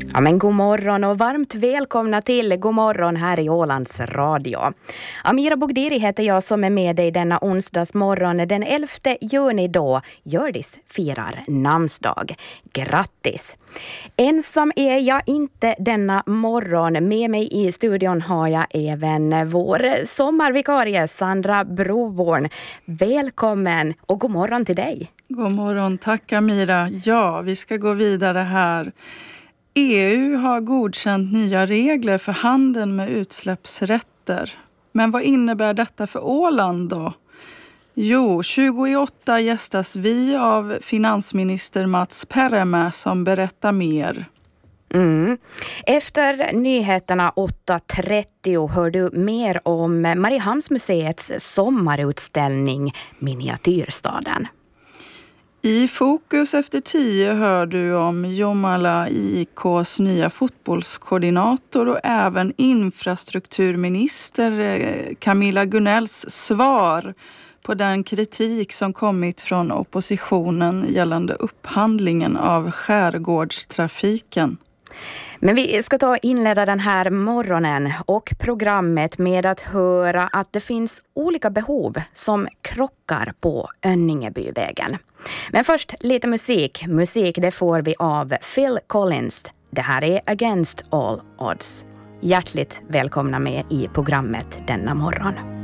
Ja, men god morgon och varmt välkomna till God morgon här i Ålands Radio. Amira Bogdiri heter jag som är med dig denna onsdagsmorgon den 11 juni då Hjördis firar namnsdag. Grattis! Ensam är jag inte denna morgon. Med mig i studion har jag även vår sommarvikarie Sandra Broborn. Välkommen och god morgon till dig. God morgon, tack Amira. Ja, vi ska gå vidare här. EU har godkänt nya regler för handeln med utsläppsrätter. Men vad innebär detta för Åland då? Jo, 28 gästas vi av finansminister Mats Peremäe som berättar mer. Efter nyheterna 8.30 hör du mer om Mariehamnsmuseets sommarutställning Miniatyrstaden. I Fokus efter 10 hör du om Jomala IKs nya fotbollskoordinator och även infrastrukturminister Camilla Gunnels svar på den kritik som kommit från oppositionen gällande upphandlingen av skärgårdstrafiken. Men vi ska inleda den här morgonen och programmet med att höra att det finns olika behov som krockar på Önningebyvägen. Men först lite musik. Musik det får vi av Phil Collins. Det här är Against All Odds. Hjärtligt välkomna med i programmet denna morgon.